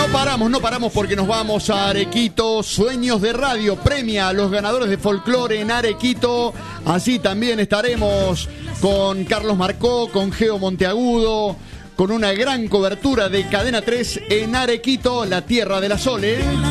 No paramos porque nos vamos a Arequito. Sueños de Radio premia a los ganadores de folclore en Arequito. Así también estaremos con Carlos Marcó, con Geo Monteagudo, con una gran cobertura de Cadena 3 en Arequito, la tierra de la Sole.